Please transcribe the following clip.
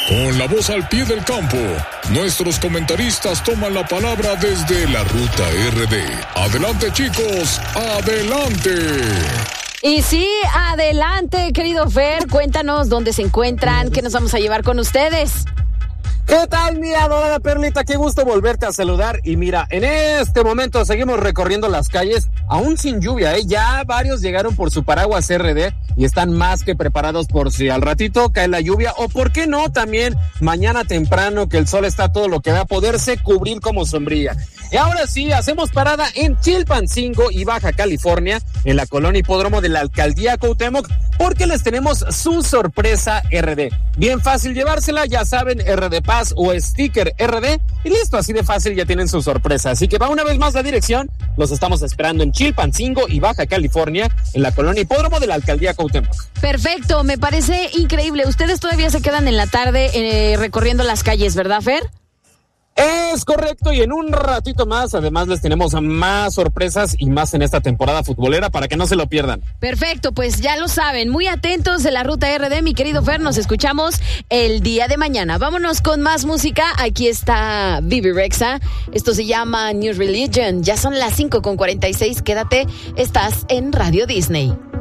Con la voz al pie del campo, nuestros comentaristas toman la palabra desde la Ruta RD. Adelante, chicos, adelante. Y sí, adelante, querido Fer, cuéntanos dónde se encuentran, qué nos vamos a llevar con ustedes. ¿Qué tal, mi adorada Perlita? Qué gusto volverte a saludar. Y mira, en este momento seguimos recorriendo las calles, aún sin lluvia, ¿eh? Ya varios llegaron por su paraguas RD y están más que preparados por si al ratito cae la lluvia, o por qué no, también mañana temprano que el sol está todo lo que da, poderse cubrir como sombrilla. Y ahora sí, hacemos parada en Chilpancingo y Baja California, en la colonia Hipódromo de la Alcaldía Cuauhtémoc, porque les tenemos su sorpresa RD. Bien fácil llevársela, ya saben, RD Paz o sticker RD, y listo, así de fácil ya tienen su sorpresa. Así que va una vez más la dirección, los estamos esperando en Chilpancingo y Baja California, en la colonia Hipódromo de la Alcaldía Cuauhtémoc. Perfecto, me parece increíble. Ustedes todavía se quedan en la tarde recorriendo las calles, ¿verdad, Fer? Es correcto, y en un ratito más, además les tenemos más sorpresas y más en esta temporada futbolera para que no se lo pierdan. Perfecto, pues ya lo saben, muy atentos de la Ruta RD, mi querido Fer, nos escuchamos el día de mañana. Vámonos con más música, aquí está Bebe Rexha, esto se llama New Religion, ya son las 5:46, quédate, estás en Radio Disney.